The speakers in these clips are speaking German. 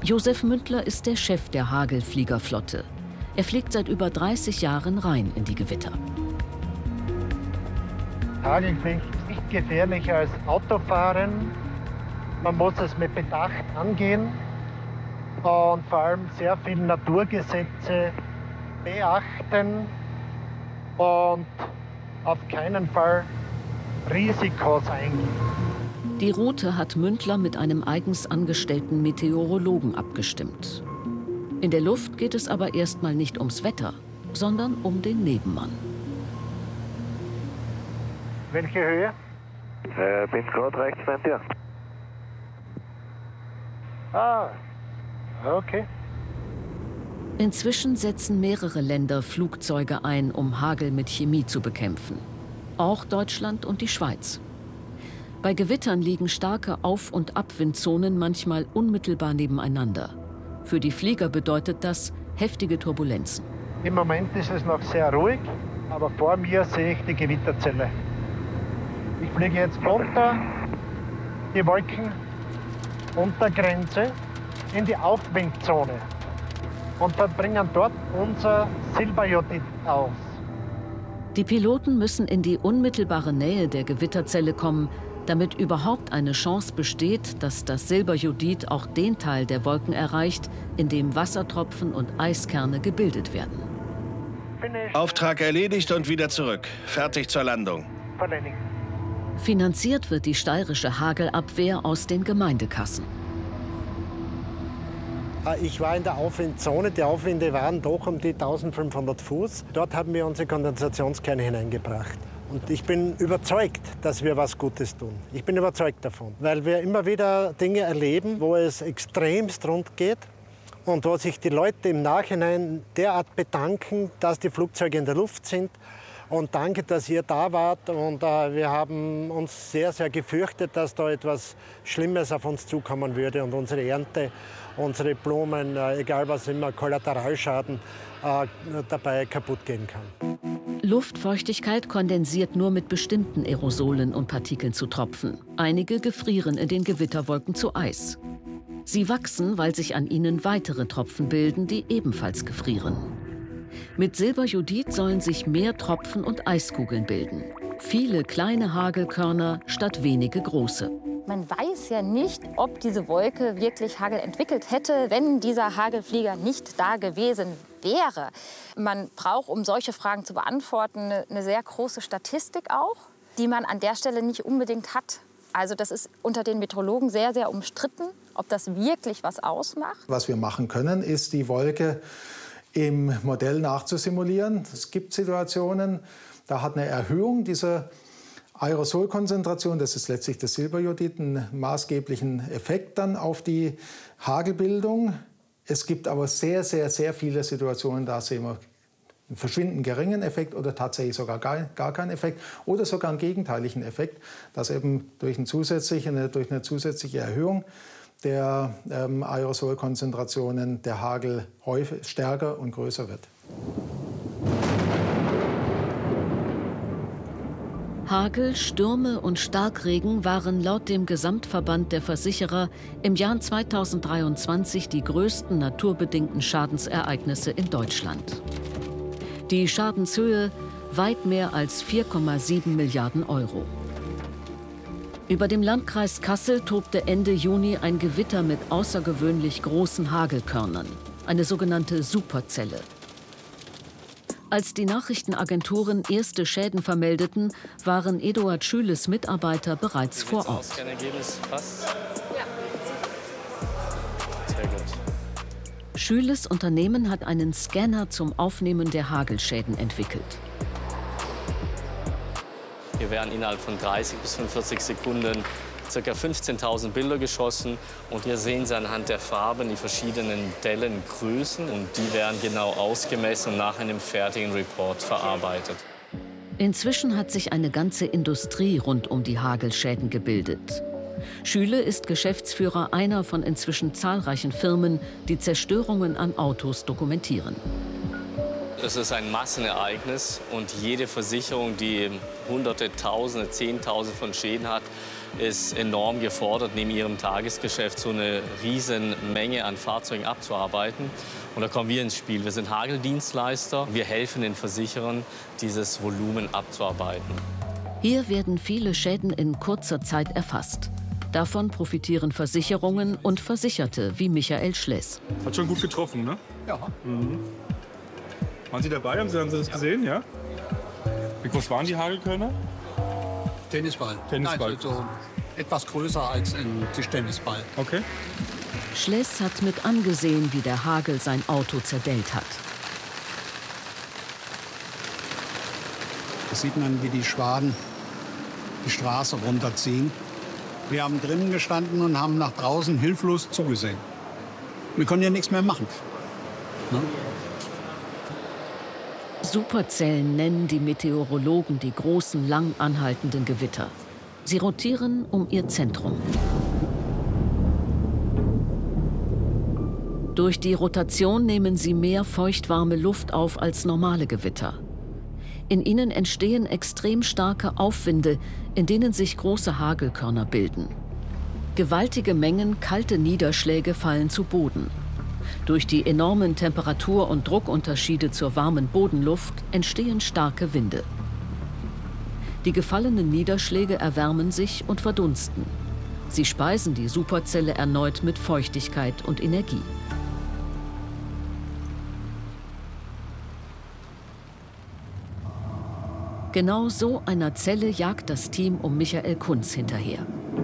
Josef Mündler ist der Chef der Hagelfliegerflotte. Er fliegt seit über 30 Jahren rein in die Gewitter. Hagelfliegen ist nicht gefährlicher als Autofahren. Man muss es mit Bedacht angehen und vor allem sehr viele Naturgesetze beachten und auf keinen Fall Risikos eingehen. Die Route hat Mündler mit einem eigens angestellten Meteorologen abgestimmt. In der Luft geht es aber erstmal nicht ums Wetter, sondern um den Nebenmann. Welche Höhe? Bin gerade rechts bei dir. Ah, okay. Inzwischen setzen mehrere Länder Flugzeuge ein, um Hagel mit Chemie zu bekämpfen. Auch Deutschland und die Schweiz. Bei Gewittern liegen starke Auf- und Abwindzonen manchmal unmittelbar nebeneinander. Für die Flieger bedeutet das heftige Turbulenzen. Im Moment ist es noch sehr ruhig, aber vor mir sehe ich die Gewitterzelle. Ich fliege jetzt runter die Wolkenuntergrenze in die Aufwindzone und verbringen dort unser Silberjodid aus. Die Piloten müssen in die unmittelbare Nähe der Gewitterzelle kommen, damit überhaupt eine Chance besteht, dass das Silberjodid auch den Teil der Wolken erreicht, in dem Wassertropfen und Eiskerne gebildet werden. Auftrag erledigt und wieder zurück. Fertig zur Landung. Finanziert wird die steirische Hagelabwehr aus den Gemeindekassen. Ich war in der Aufwindzone. Die Aufwinde waren doch um die 1500 Fuß. Dort haben wir unsere Kondensationskerne hineingebracht. Und ich bin überzeugt, dass wir was Gutes tun. Ich bin überzeugt davon, weil wir immer wieder Dinge erleben, wo es extremst rund geht und wo sich die Leute im Nachhinein derart bedanken, dass die Flugzeuge in der Luft sind. Und danke, dass ihr da wart. Und wir haben uns sehr, sehr gefürchtet, dass da etwas Schlimmes auf uns zukommen würde und unsere Ernte, unsere Blumen, egal was immer, Kollateralschaden dabei kaputt gehen kann. Luftfeuchtigkeit kondensiert nur mit bestimmten Aerosolen und Partikeln zu Tropfen. Einige gefrieren in den Gewitterwolken zu Eis. Sie wachsen, weil sich an ihnen weitere Tropfen bilden, die ebenfalls gefrieren. Mit Silberjodid sollen sich mehr Tropfen und Eiskugeln bilden. Viele kleine Hagelkörner statt wenige große. Man weiß ja nicht, ob diese Wolke wirklich Hagel entwickelt hätte, wenn dieser Hagelflieger nicht da gewesen wäre. Man braucht, um solche Fragen zu beantworten, eine sehr große Statistik auch, die man an der Stelle nicht unbedingt hat. Also das ist unter den Meteorologen sehr, sehr umstritten, ob das wirklich was ausmacht. Was wir machen können, ist die Wolke im Modell nachzusimulieren. Es gibt Situationen, da hat eine Erhöhung dieser Aerosolkonzentration, das ist letztlich das Silberjodid, einen maßgeblichen Effekt dann auf die Hagelbildung. Es gibt aber sehr, sehr, sehr viele Situationen, da sehen wir einen verschwindend geringen Effekt oder tatsächlich sogar gar keinen Effekt oder sogar einen gegenteiligen Effekt, dass eben durch eine zusätzliche Erhöhung der Aerosolkonzentrationen der Hagel häufig stärker und größer wird. Hagel, Stürme und Starkregen waren laut dem Gesamtverband der Versicherer im Jahr 2023 die größten naturbedingten Schadensereignisse in Deutschland. Die Schadenshöhe weit mehr als 4,7 Milliarden Euro. Über dem Landkreis Kassel tobte Ende Juni ein Gewitter mit außergewöhnlich großen Hagelkörnern, eine sogenannte Superzelle. Als die Nachrichtenagenturen erste Schäden vermeldeten, waren Eduard Schüles Mitarbeiter bereits vor Ort. Schüles Unternehmen hat einen Scanner zum Aufnehmen der Hagelschäden entwickelt. Hier werden innerhalb von 30 bis 45 Sekunden ca. 15.000 Bilder geschossen. Und hier sehen Sie anhand der Farben die verschiedenen Dellengrößen. Und die werden genau ausgemessen und nach einem fertigen Report verarbeitet. Inzwischen hat sich eine ganze Industrie rund um die Hagelschäden gebildet. Schüle ist Geschäftsführer einer von inzwischen zahlreichen Firmen, die Zerstörungen an Autos dokumentieren. Das ist ein Massenereignis und jede Versicherung, die Hunderte, Tausende, Zehntausende von Schäden hat, ist enorm gefordert, neben ihrem Tagesgeschäft so eine riesen Menge an Fahrzeugen abzuarbeiten. Und da kommen wir ins Spiel. Wir sind Hageldienstleister. Wir helfen den Versicherern, dieses Volumen abzuarbeiten. Hier werden viele Schäden in kurzer Zeit erfasst. Davon profitieren Versicherungen und Versicherte wie Michael Schless. Hat schon gut getroffen, ne? Ja. Mhm. Waren Sie dabei? Haben Sie das gesehen? Ja? Wie groß waren die Hagelkörner? Tennisball. Tennisball. Nein, so etwas größer als ein Tischtennisball. Okay. Schless hat mit angesehen, wie der Hagel sein Auto zerdellt hat. Da sieht man, wie die Schwaden die Straße runterziehen. Wir haben drinnen gestanden und haben nach draußen hilflos zugesehen. Wir konnten ja nichts mehr machen. Ne? Superzellen nennen die Meteorologen die großen, lang anhaltenden Gewitter. Sie rotieren um ihr Zentrum. Durch die Rotation nehmen sie mehr feuchtwarme Luft auf als normale Gewitter. In ihnen entstehen extrem starke Aufwinde, in denen sich große Hagelkörner bilden. Gewaltige Mengen kalte Niederschläge fallen zu Boden. Durch die enormen Temperatur- und Druckunterschiede zur warmen Bodenluft entstehen starke Winde. Die gefallenen Niederschläge erwärmen sich und verdunsten. Sie speisen die Superzelle erneut mit Feuchtigkeit und Energie. Genau so einer Zelle jagt das Team um Michael Kunz hinterher.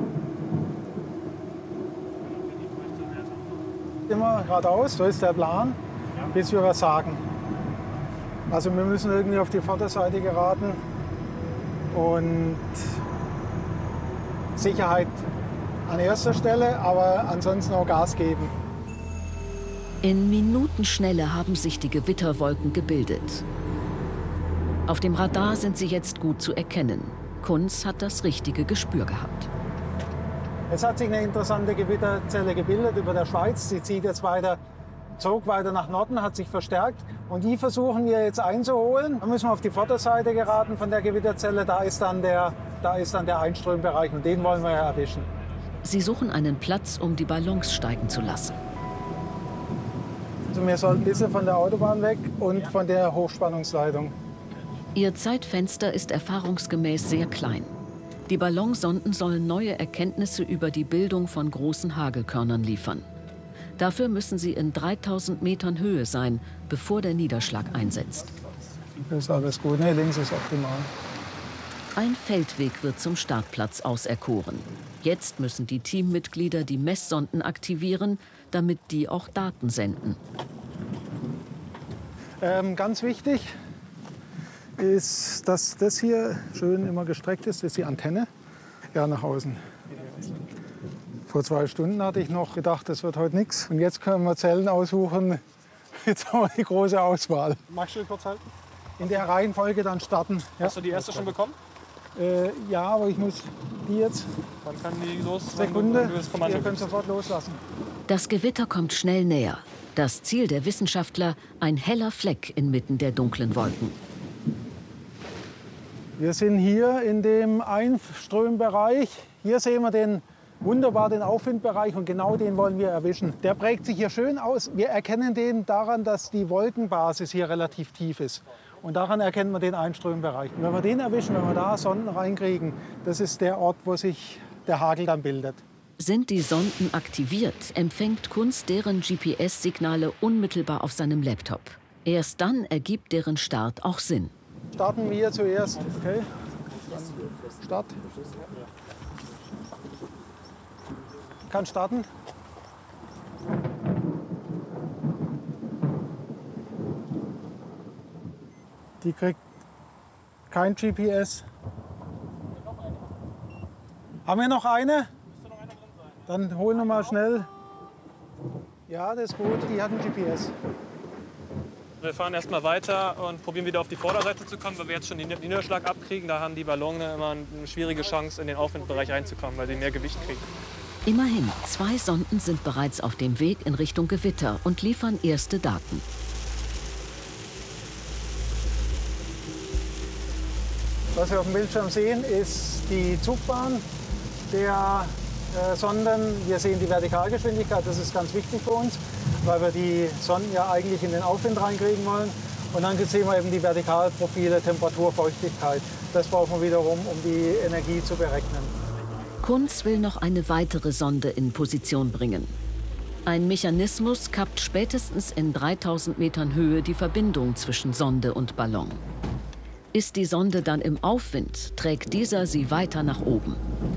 Immer geradeaus, so ist der Plan, bis wir was sagen. Also wir müssen irgendwie auf die Vorderseite geraten und Sicherheit an erster Stelle, aber ansonsten auch Gas geben. In Minutenschnelle haben sich die Gewitterwolken gebildet. Auf dem Radar sind sie jetzt gut zu erkennen. Kunz hat das richtige Gespür gehabt. Es hat sich eine interessante Gewitterzelle gebildet über der Schweiz. Sie zieht jetzt zog weiter nach Norden, hat sich verstärkt. Und die versuchen wir jetzt einzuholen. Da müssen wir auf die Vorderseite geraten von der Gewitterzelle. Da ist dann der Einströmbereich und den wollen wir ja erwischen. Sie suchen einen Platz, um die Ballons steigen zu lassen. Also wir sollen ein bisschen von der Autobahn weg und von der Hochspannungsleitung. Ihr Zeitfenster ist erfahrungsgemäß sehr klein. Die Ballonsonden sollen neue Erkenntnisse über die Bildung von großen Hagelkörnern liefern. Dafür müssen sie in 3000 Metern Höhe sein, bevor der Niederschlag einsetzt. Das ist alles gut. Nee, links ist optimal. Ein Feldweg wird zum Startplatz auserkoren. Jetzt müssen die Teammitglieder die Messsonden aktivieren, damit die auch Daten senden. Ganz wichtig ist, dass das hier schön immer gestreckt ist. Das ist die Antenne. Ja, nach außen. Vor 2 Stunden hatte ich noch gedacht, das wird heute nichts. Und jetzt können wir Zellen aussuchen. Jetzt haben wir die große Auswahl. Magst du kurz halten? In der Reihenfolge dann starten. Ja. Hast du die erste schon bekommen? Ja, aber ich muss die jetzt. Wann kann die los? Sekunde. Ihr könnt sofort loslassen. Das Gewitter kommt schnell näher. Das Ziel der Wissenschaftler, ein heller Fleck inmitten der dunklen Wolken. Wir sind hier in dem Einströmbereich. Hier sehen wir wunderbar den Aufwindbereich und genau den wollen wir erwischen. Der prägt sich hier schön aus. Wir erkennen den daran, dass die Wolkenbasis hier relativ tief ist. Und daran erkennen wir den Einströmbereich. Und wenn wir den erwischen, wenn wir da Sonden reinkriegen, das ist der Ort, wo sich der Hagel dann bildet. Sind die Sonden aktiviert, empfängt Kunz deren GPS-Signale unmittelbar auf seinem Laptop. Erst dann ergibt deren Start auch Sinn. Starten wir zuerst. Okay. Start. Kann starten. Die kriegt kein GPS. Haben wir noch eine? Dann holen wir mal schnell. Ja, das ist gut. Die hat ein GPS. Wir fahren erstmal weiter und probieren wieder auf die Vorderseite zu kommen, weil wir jetzt schon den Niederschlag abkriegen. Da haben die Ballone immer eine schwierige Chance, in den Aufwindbereich reinzukommen, weil sie mehr Gewicht kriegen. Immerhin, 2 Sonden sind bereits auf dem Weg in Richtung Gewitter und liefern erste Daten. Was wir auf dem Bildschirm sehen, ist die Zugbahn. der Sonden. Wir sehen die Vertikalgeschwindigkeit, das ist ganz wichtig für uns, weil wir die Sonden ja eigentlich in den Aufwind reinkriegen wollen. Und dann sehen wir eben die Vertikalprofile, Temperatur, Feuchtigkeit. Das brauchen wir wiederum, um die Energie zu berechnen. Kunz will noch eine weitere Sonde in Position bringen. Ein Mechanismus kappt spätestens in 3000 Metern Höhe die Verbindung zwischen Sonde und Ballon. Ist die Sonde dann im Aufwind, trägt dieser sie weiter nach oben.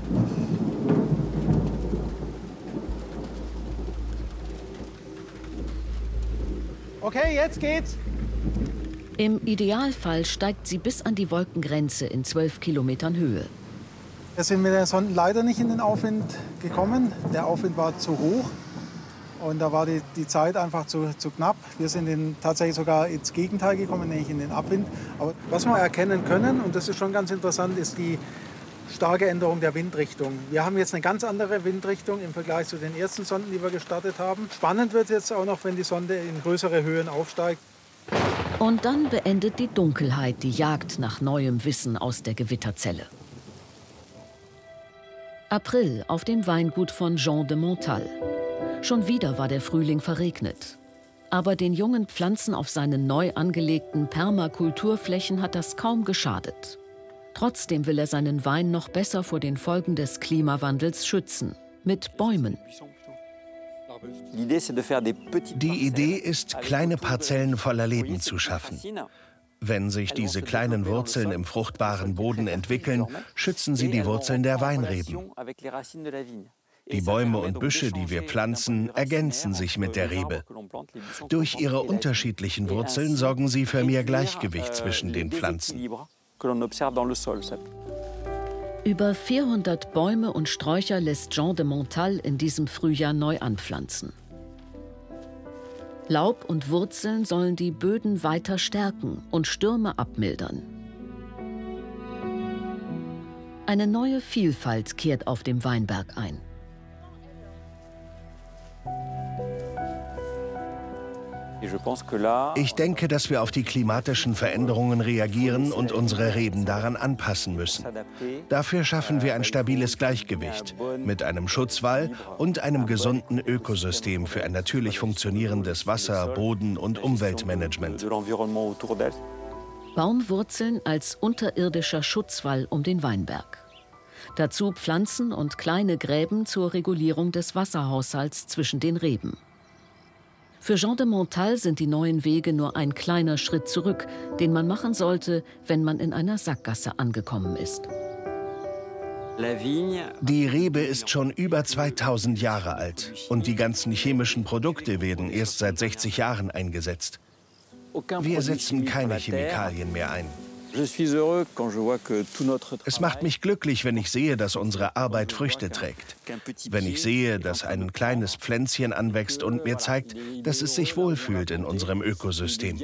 Okay, jetzt geht's. Im Idealfall steigt sie bis an die Wolkengrenze in 12 Kilometern Höhe. Wir sind mit der Sonde leider nicht in den Aufwind gekommen. Der Aufwind war zu hoch und da war die Zeit einfach zu knapp. Wir sind tatsächlich sogar ins Gegenteil gekommen, nämlich in den Abwind. Aber was wir erkennen können, und das ist schon ganz interessant, ist die starke Änderung der Windrichtung. Wir haben jetzt eine ganz andere Windrichtung im Vergleich zu den ersten Sonden, die wir gestartet haben. Spannend wird es jetzt auch noch, wenn die Sonde in größere Höhen aufsteigt. Und dann beendet die Dunkelheit die Jagd nach neuem Wissen aus der Gewitterzelle. April auf dem Weingut von Jean de Montal. Schon wieder war der Frühling verregnet. Aber den jungen Pflanzen auf seinen neu angelegten Permakulturflächen hat das kaum geschadet. Trotzdem will er seinen Wein noch besser vor den Folgen des Klimawandels schützen. Mit Bäumen. Die Idee ist, kleine Parzellen voller Leben zu schaffen. Wenn sich diese kleinen Wurzeln im fruchtbaren Boden entwickeln, schützen sie die Wurzeln der Weinreben. Die Bäume und Büsche, die wir pflanzen, ergänzen sich mit der Rebe. Durch ihre unterschiedlichen Wurzeln sorgen sie für mehr Gleichgewicht zwischen den Pflanzen. Über 400 Bäume und Sträucher lässt Jean de Montal in diesem Frühjahr neu anpflanzen. Laub und Wurzeln sollen die Böden weiter stärken und Stürme abmildern. Eine neue Vielfalt kehrt auf dem Weinberg ein. Ich denke, dass wir auf die klimatischen Veränderungen reagieren und unsere Reben daran anpassen müssen. Dafür schaffen wir ein stabiles Gleichgewicht mit einem Schutzwall und einem gesunden Ökosystem für ein natürlich funktionierendes Wasser-, Boden- und Umweltmanagement. Baumwurzeln als unterirdischer Schutzwall um den Weinberg. Dazu Pflanzen und kleine Gräben zur Regulierung des Wasserhaushalts zwischen den Reben. Für Jean de Montal sind die neuen Wege nur ein kleiner Schritt zurück, den man machen sollte, wenn man in einer Sackgasse angekommen ist. Die Rebe ist schon über 2000 Jahre alt und die ganzen chemischen Produkte werden erst seit 60 Jahren eingesetzt. Wir setzen keine Chemikalien mehr ein. Es macht mich glücklich, wenn ich sehe, dass unsere Arbeit Früchte trägt. Wenn ich sehe, dass ein kleines Pflänzchen anwächst und mir zeigt, dass es sich wohlfühlt in unserem Ökosystem.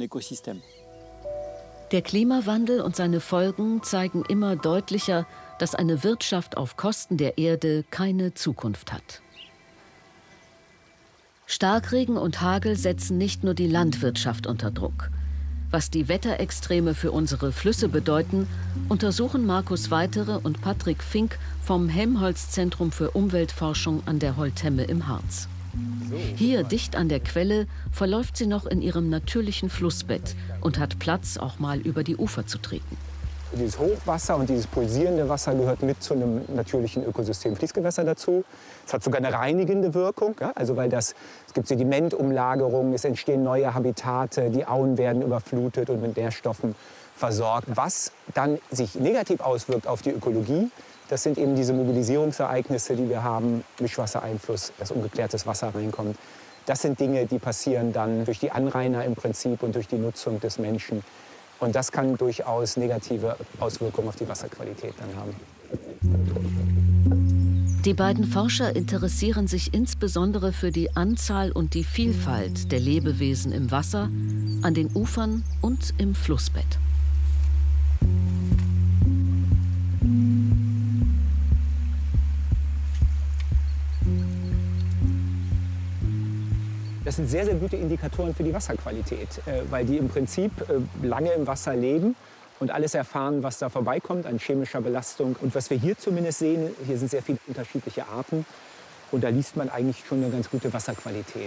Der Klimawandel und seine Folgen zeigen immer deutlicher, dass eine Wirtschaft auf Kosten der Erde keine Zukunft hat. Starkregen und Hagel setzen nicht nur die Landwirtschaft unter Druck. Was die Wetterextreme für unsere Flüsse bedeuten, untersuchen Markus Weitere und Patrick Fink vom Helmholtz-Zentrum für Umweltforschung an der Holtemme im Harz. Hier, dicht an der Quelle, verläuft sie noch in ihrem natürlichen Flussbett und hat Platz, auch mal über die Ufer zu treten. Dieses Hochwasser und dieses pulsierende Wasser gehört mit zu einem natürlichen Ökosystem Fließgewässer dazu. Es hat sogar eine reinigende Wirkung, ja? Also weil es gibt Sedimentumlagerungen, es entstehen neue Habitate, die Auen werden überflutet und mit Nährstoffen versorgt. Was dann sich negativ auswirkt auf die Ökologie, das sind eben diese Mobilisierungsereignisse, die wir haben, Mischwassereinfluss, dass ungeklärtes Wasser reinkommt. Das sind Dinge, die passieren dann durch die Anrainer im Prinzip und durch die Nutzung des Menschen. Und das kann durchaus negative Auswirkungen auf die Wasserqualität dann haben. Die beiden Forscher interessieren sich insbesondere für die Anzahl und die Vielfalt der Lebewesen im Wasser, an den Ufern und im Flussbett. Das sind sehr, sehr gute Indikatoren für die Wasserqualität, weil die im Prinzip lange im Wasser leben und alles erfahren, was da vorbeikommt an chemischer Belastung. Und was wir hier zumindest sehen, hier sind sehr viele unterschiedliche Arten. Und da liest man eigentlich schon eine ganz gute Wasserqualität.